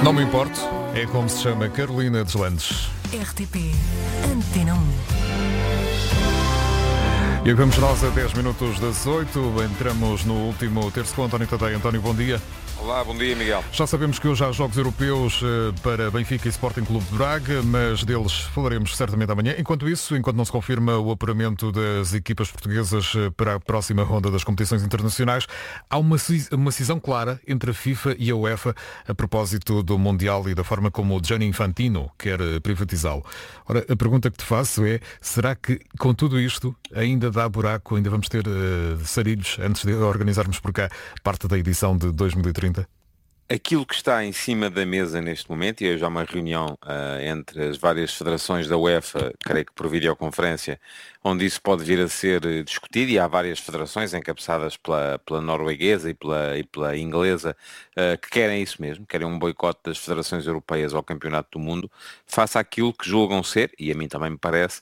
Não me importo, é como se chama Carolina Deslandes. RTP Antena 1. E vamos nós a 10 minutos das 8. Entramos no último terço com António Tadei. António, bom dia. Olá, bom dia, Miguel. Já sabemos que hoje há jogos europeus para Benfica e Sporting Clube de Braga, mas deles falaremos certamente amanhã. Enquanto isso, enquanto não se confirma o apuramento das equipas portuguesas para a próxima ronda das competições internacionais, há uma cisão clara entre a FIFA e a UEFA a propósito do Mundial e da forma como o Gianni Infantino quer privatizá-lo. Ora, a pergunta que te faço é, será que com tudo isto ainda dá buraco, ainda vamos ter sarilhos antes de organizarmos por cá parte da edição de 2030? Aquilo que está em cima da mesa neste momento, e hoje há uma reunião entre as várias federações da UEFA, creio que por videoconferência, onde isso pode vir a ser discutido, e há várias federações encabeçadas pela norueguesa e pela inglesa que querem isso mesmo, querem um boicote das federações europeias ao Campeonato do Mundo, face àquilo que julgam ser, e a mim também me parece,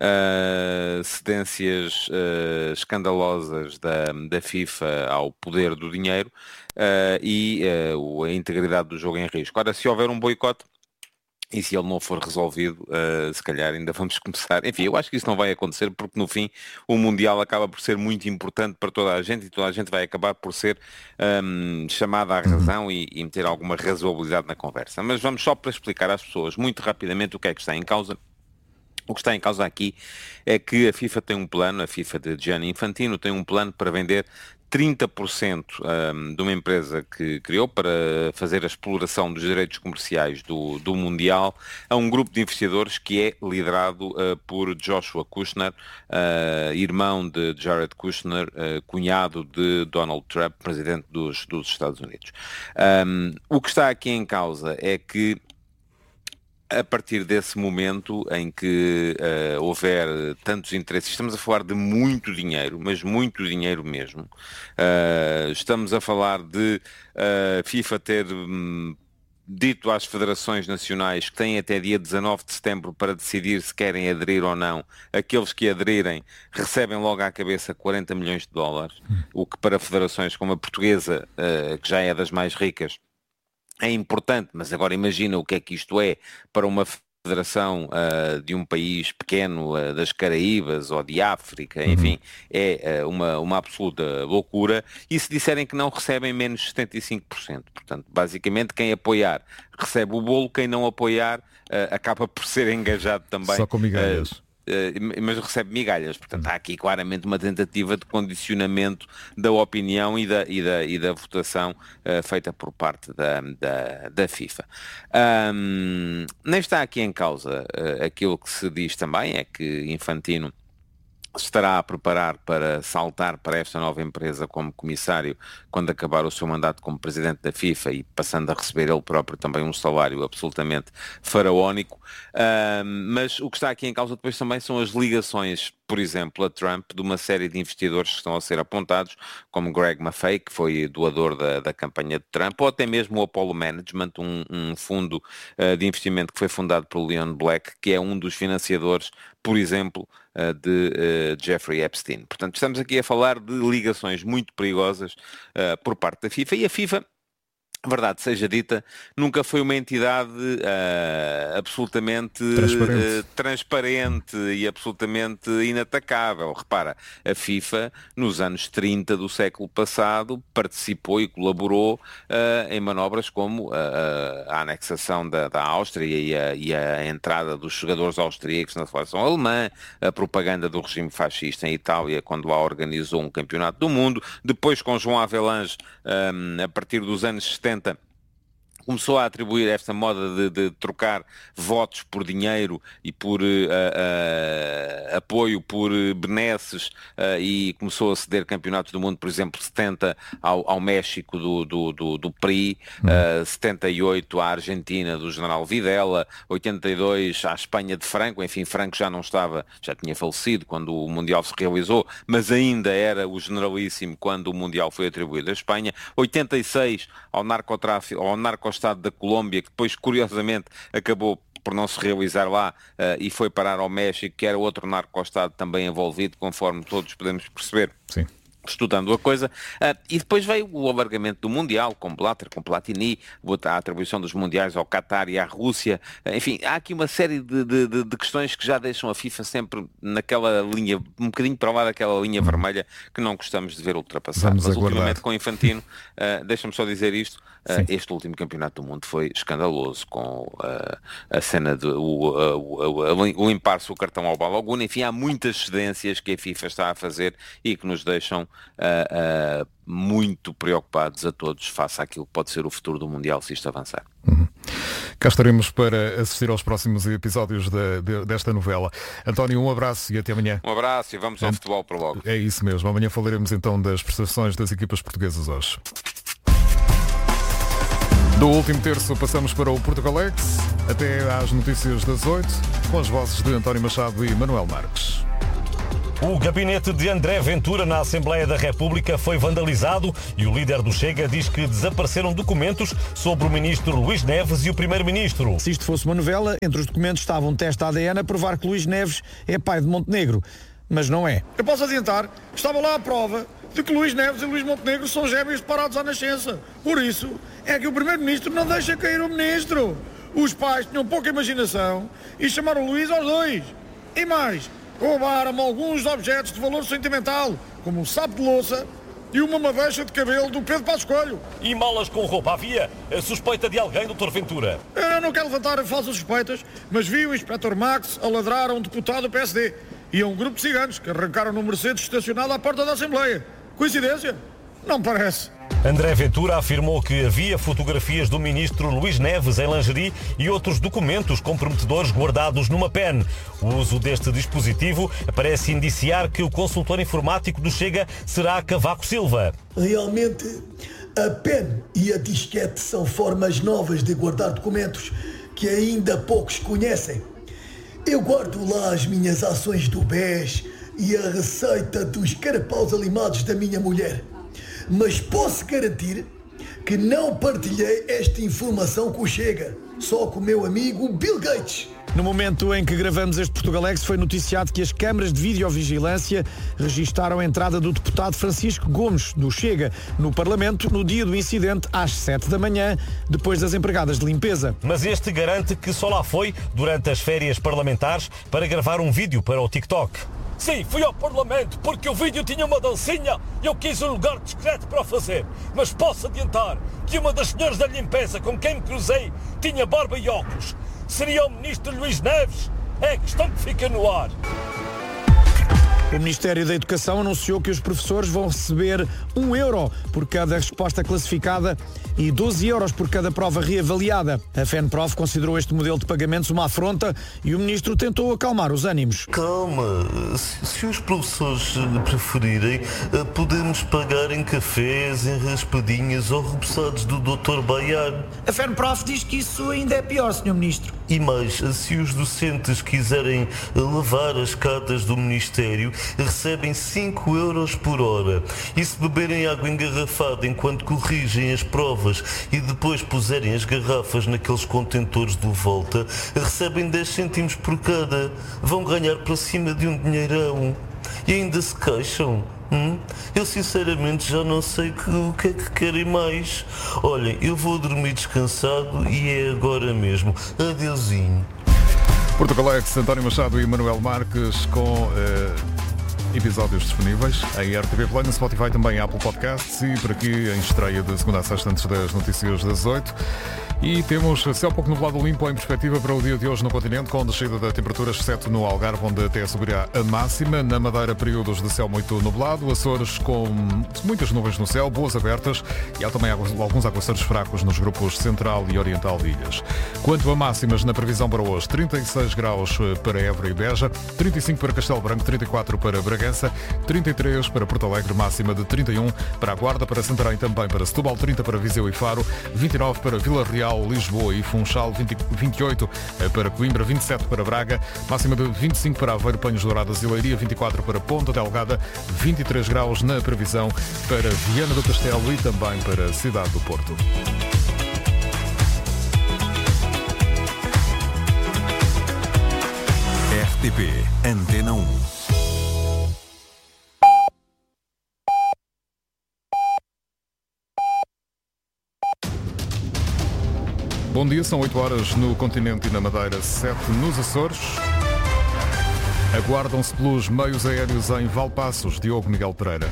cedências escandalosas da FIFA ao poder do dinheiro e a integridade do jogo em risco. Ora, se houver um boicote, e se ele não for resolvido, se calhar ainda vamos começar. Enfim, eu acho que isso não vai acontecer porque no fim o Mundial acaba por ser muito importante para toda a gente e toda a gente vai acabar por ser chamada à razão e meter alguma razoabilidade na conversa. Mas vamos só para explicar às pessoas muito rapidamente o que é que está em causa. O que está em causa aqui é que a FIFA tem um plano, a FIFA de Gianni Infantino tem um plano para vender 30% de uma empresa que criou para fazer a exploração dos direitos comerciais do Mundial a um grupo de investidores que é liderado por Joshua Kushner, irmão de Jared Kushner, cunhado de Donald Trump, presidente dos Estados Unidos. O que está aqui em causa é que a partir desse momento em que houver tantos interesses, estamos a falar de muito dinheiro, mas muito dinheiro mesmo. Estamos a falar de FIFA ter dito às federações nacionais que têm até dia 19 de setembro para decidir se querem aderir ou não. Aqueles que aderirem recebem logo à cabeça 40 milhões de dólares, o que para federações como a portuguesa, que já é das mais ricas, é importante, mas agora imagina o que é que isto é para uma federação de um país pequeno das Caraíbas ou de África, enfim, é uma absoluta loucura. E se disserem que não, recebem menos 75%. Portanto, basicamente, quem apoiar recebe o bolo, quem não apoiar acaba por ser engajado também. Só com migalhas. Mas recebe migalhas. Portanto, há aqui claramente uma tentativa de condicionamento da opinião e da votação feita por parte da FIFA. Nem está aqui em causa aquilo que se diz também, é que Infantino se estará a preparar para saltar para esta nova empresa como comissário quando acabar o seu mandato como presidente da FIFA e passando a receber ele próprio também um salário absolutamente faraónico. Mas o que está aqui em causa depois também são as ligações, por exemplo, a Trump, de uma série de investidores que estão a ser apontados, como Greg Maffei, que foi doador da campanha de Trump, ou até mesmo o Apollo Management, um fundo de investimento que foi fundado por Leon Black, que é um dos financiadores, por exemplo, de Jeffrey Epstein. Portanto, estamos aqui a falar de ligações muito perigosas por parte da FIFA, e a FIFA, verdade seja dita, nunca foi uma entidade absolutamente transparente e absolutamente inatacável. Repara, a FIFA, nos anos 30 do século passado, participou e colaborou em manobras como a anexação da Áustria e a entrada dos jogadores austríacos na seleção alemã, a propaganda do regime fascista em Itália, quando lá organizou um campeonato do mundo. Depois, com João Avelange, a partir dos anos 70, começou a atribuir esta moda de trocar votos por dinheiro e por apoio por benesses e começou a ceder campeonatos do mundo, por exemplo, 70 ao México do PRI, 78 à Argentina do General Videla, 82 à Espanha de Franco. Enfim, Franco já tinha falecido quando o Mundial se realizou, mas ainda era o generalíssimo quando o Mundial foi atribuído à Espanha. 86 ao narco-estado da Colômbia, que depois, curiosamente, acabou por não se realizar lá e foi parar ao México, que era outro narco-estado também envolvido, conforme todos podemos perceber. Sim. estudando a coisa, e depois veio o alargamento do Mundial, com Blatter, com Platini, a atribuição dos Mundiais ao Qatar e à Rússia, enfim, há aqui uma série de questões que já deixam a FIFA sempre naquela linha, um bocadinho para lá daquela linha vermelha que não gostamos de ver ultrapassar. Mas ultimamente com Infantino, deixa-me só dizer isto, este último campeonato do mundo foi escandaloso, com a cena de o limpar-se o cartão ao Balogun, enfim, há muitas cedências que a FIFA está a fazer e que nos deixam muito preocupados a todos face àquilo que pode ser o futuro do Mundial se isto avançar. Cá estaremos para assistir aos próximos episódios desta novela. António, um abraço e até amanhã. Um abraço e vamos ao futebol para logo. É isso mesmo, amanhã falaremos então das prestações das equipas portuguesas hoje. Do último terço passamos para o Portugalex, até às notícias das 8, com as vozes de António Machado e Manuel Marques. O gabinete de André Ventura na Assembleia da República foi vandalizado e o líder do Chega diz que desapareceram documentos sobre o ministro Luís Neves e o primeiro-ministro. Se isto fosse uma novela, entre os documentos estava um teste ADN a provar que Luís Neves é pai de Montenegro. Mas não é. Eu posso adiantar que estava lá a prova de que Luís Neves e Luís Montenegro são gêmeos separados à nascença. Por isso é que o primeiro-ministro não deixa cair o ministro. Os pais tinham pouca imaginação e chamaram Luís aos dois. E mais, roubaram alguns objetos de valor sentimental, como um sapo de louça e uma madeixa de cabelo do Pedro Passos Coelho. E malas com roupa. Havia a suspeita de alguém, Dr. Ventura? Eu não quero levantar falsas suspeitas, mas vi o Inspector Max a ladrar a um deputado do PSD e a um grupo de ciganos que arrancaram no Mercedes estacionado à porta da Assembleia. Coincidência? Não parece. André Ventura afirmou que havia fotografias do ministro Luís Neves em lingerie e outros documentos comprometedores guardados numa pen. O uso deste dispositivo parece indiciar que o consultor informático do Chega será Cavaco Silva. Realmente, a pen e a disquete são formas novas de guardar documentos que ainda poucos conhecem. Eu guardo lá as minhas ações do BES e a receita dos carapaus alimados da minha mulher. Mas posso garantir que não partilhei esta informação com o Chega, só com o meu amigo Bill Gates. No momento em que gravamos este Portugalex, foi noticiado que as câmaras de videovigilância registaram a entrada do deputado Francisco Gomes, do Chega, no Parlamento no dia do incidente, às 7 da manhã, depois das empregadas de limpeza. Mas este garante que só lá foi durante as férias parlamentares para gravar um vídeo para o TikTok. Sim, fui ao Parlamento porque o vídeo tinha uma dancinha e eu quis um lugar discreto para o fazer. Mas posso adiantar que uma das senhoras da limpeza com quem me cruzei tinha barba e óculos. Seria o ministro Luís Neves? É a questão que fica no ar. O Ministério da Educação anunciou que os professores vão receber €1 por cada resposta classificada e €12 por cada prova reavaliada. A FENPROF considerou este modelo de pagamentos uma afronta e o Ministro tentou acalmar os ânimos. Calma, se os professores preferirem, podemos pagar em cafés, em raspadinhas ou repousados do Dr. Baiar. A FENPROF diz que isso ainda é pior, Sr. Ministro. E mais, se os docentes quiserem levar as cartas do Ministério, recebem €5 por hora. E se beberem água engarrafada enquanto corrigem as provas e depois puserem as garrafas naqueles contentores de volta, recebem 10 cêntimos por cada. Vão ganhar para cima de um dinheirão. E ainda se queixam. Eu sinceramente já não sei o que é que querem mais. Olhem, eu vou dormir descansado e é agora mesmo. Adeusinho. Portugalex, António Machado e Manuel Marques com episódios disponíveis em RTP Play, no Spotify, também Apple Podcasts e por aqui em estreia de segunda a sexta antes das notícias das 8. E temos céu pouco nublado limpo em perspectiva para o dia de hoje no continente, com descida da temperatura, exceto no Algarve, onde até subirá a máxima. Na Madeira, períodos de céu muito nublado. Açores com muitas nuvens no céu, boas abertas. E há também alguns aguaceiros fracos nos grupos central e oriental de ilhas. Quanto a máximas, na previsão para hoje, 36 graus para Évora e Beja, 35 para Castelo Branco, 34 para Bragança, 33 para Porto Alegre, máxima de 31 para a Guarda, para Santarém também para Setúbal, 30 para Viseu e Faro, 29 para Vila Real, Lisboa e Funchal, 28 para Coimbra, 27 para Braga, máxima de 25 para Aveiro, Paños Douradas e Leiria, 24 para Ponta Delgada, 23 graus na previsão para Viana do Castelo e também para a Cidade do Porto. RTP Antena 1. Bom dia, são 8 horas no continente e na Madeira, 7 nos Açores. Aguardam-se pelos meios aéreos em Valpaços. Diogo Miguel Pereira.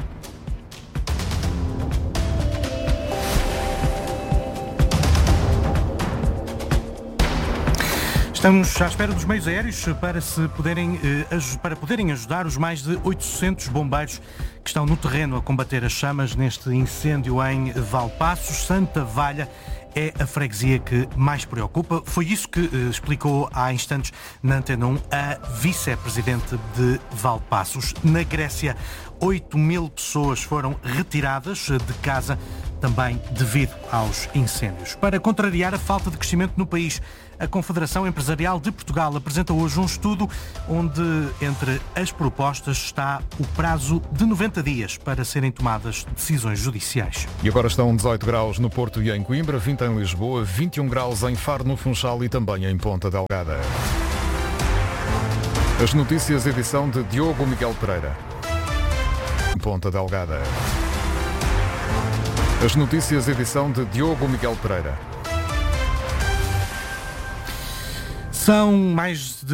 Estamos à espera dos meios aéreos para poderem ajudar os mais de 800 bombeiros que estão no terreno a combater as chamas neste incêndio em Valpaços. Santa Valha é a freguesia que mais preocupa. Foi isso que explicou há instantes na Antena 1 a vice-presidente de Valpaços. Na Grécia, 8.000 pessoas foram retiradas de casa também devido aos incêndios. Para contrariar a falta de crescimento no país, a Confederação Empresarial de Portugal apresenta hoje um estudo onde, entre as propostas, está o prazo de 90 dias para serem tomadas decisões judiciais. E agora estão 18 graus no Porto e em Coimbra, 20 em Lisboa, 21 graus em Faro, no Funchal e também em Ponta Delgada. As notícias, edição de Diogo Miguel Pereira. Ponta Delgada. As notícias, edição de Diogo Miguel Pereira. São mais de